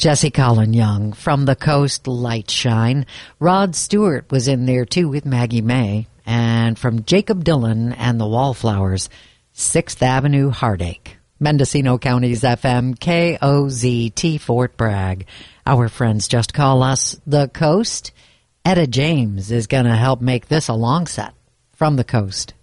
Jesse Colin Young, From the Coast, Light Shine. Rod Stewart was in there too with Maggie May. And from Jacob Dylan and the Wallflowers, 6th Avenue Heartache. Mendocino County's FM KOZT Fort Bragg. Our friends just call us The Coast. Etta James is going to help make this a long set. From the Coast.